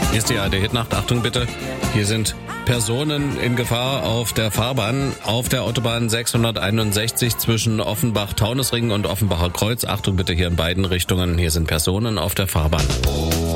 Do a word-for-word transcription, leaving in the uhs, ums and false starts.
Hier ist die A R D-Hitnacht. Achtung bitte, hier sind Personen in Gefahr auf der Fahrbahn, auf der Autobahn sechshunderteinundsechzig zwischen Offenbach-Taunusring und Offenbacher Kreuz. Achtung bitte hier in beiden Richtungen, hier sind Personen auf der Fahrbahn.